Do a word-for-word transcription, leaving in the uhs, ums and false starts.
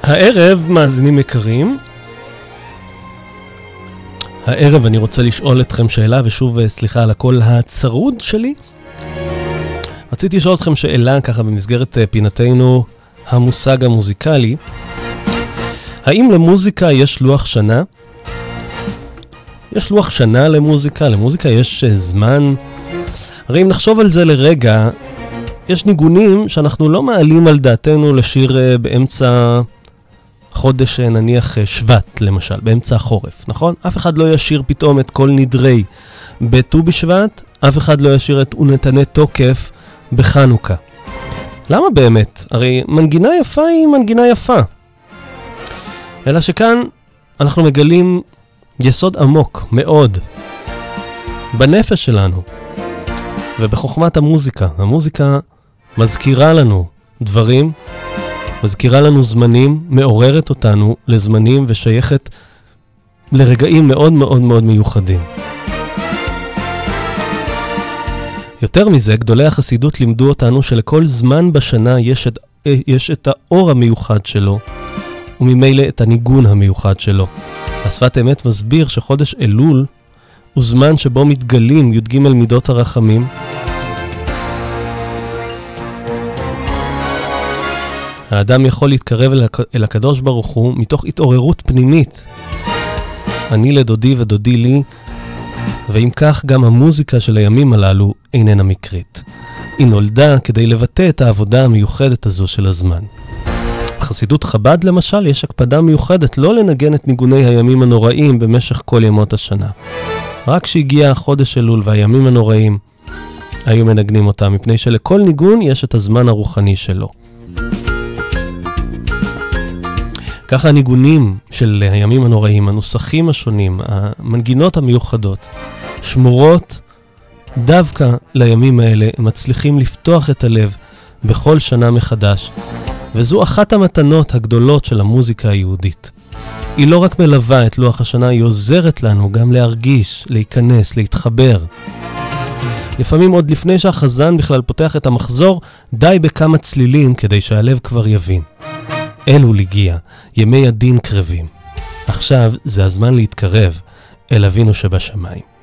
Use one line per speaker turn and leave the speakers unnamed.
הערב, מאזינים יקרים, הערב אני רוצה לשאול אתכם שאלה, ושוב סליחה על הקול הצרוד שלי. רציתי לשאול אתכם שאלה ככה במסגרת פינתנו המושג המוזיקלי. האם למוזיקה יש לוח שנה? יש לוח שנה למוזיקה? למוזיקה יש זמן? הרי אם נחשוב על זה לרגע, יש ניגונים שאנחנו לא מעלים על דעתנו לשיר באמצע חודש, נניח שבט למשל, באמצע החורף, נכון? אף אחד לא ישיר פתאום את כל נדרי בט"ו בשבט, אף אחד לא ישיר את ונתנה תוקף בחנוכה. למה באמת? הרי מנגינה יפה היא מנגינה יפה. אלא שכאן אנחנו מגלים יסוד עמוק מאוד בנפש שלנו ובחוכמת המוזיקה. המוזיקה מזכירה לנו דברים, מזכירה לנו זמנים, מעוררת אותנו לזמנים ושייכת לרגעים מאוד מאוד מאוד מיוחדים. יותר מזה, גדולי החסידות לימדו אותנו שלכל זמן בשנה יש את, יש את האור המיוחד שלו, וממילא את הניגון המיוחד שלו. השפת אמת מסביר שחודש אלול הוא זמן שבו מתגלים י"ג מידות הרחמים. האדם יכול להתקרב אל הקדוש ברוך הוא מתוך התעוררות פנימית. אני לדודי ודודי לי, ואם כך גם המוזיקה של הימים הללו איננה מקרית. היא נולדה כדי לבטא את העבודה המיוחדת הזו של הזמן. בחסידות חב"ד למשל יש הקפדה מיוחדת לא לנגן את ניגוני הימים הנוראים במשך כל ימות השנה. רק כשהגיע החודש אלול והימים הנוראים היו מנגנים אותם, מפני שלכל ניגון יש את הזמן הרוחני שלו. ככה הניגונים של הימים הנוראים, הנוסחים השונים, המנגינות המיוחדות, שמורות דווקא לימים האלה, הם מצליחים לפתוח את הלב בכל שנה מחדש. וזו אחת המתנות הגדולות של המוזיקה היהודית. היא לא רק מלווה את לוח השנה, היא עוזרת לנו גם להרגיש, להיכנס, להתחבר. לפעמים עוד לפני שהחזן בכלל פותח את המחזור, די בכמה צלילים כדי שהלב כבר יבין. אלול הגיע, ימי הדין קרבים. עכשיו זה הזמן להתקרב אל אבינו שבשמיים.